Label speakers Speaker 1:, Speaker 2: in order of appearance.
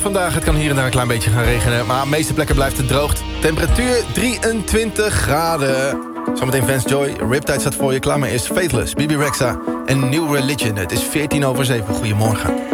Speaker 1: Vandaag, het kan hier en daar een klein beetje gaan regenen, maar op de meeste plekken blijft het droog. Temperatuur 23 graden. Zometeen Vance Joy, Riptide staat voor je. Klaar maar is Faithless, Bibi Rexha en New Religion. Het is 7:14. Goedemorgen.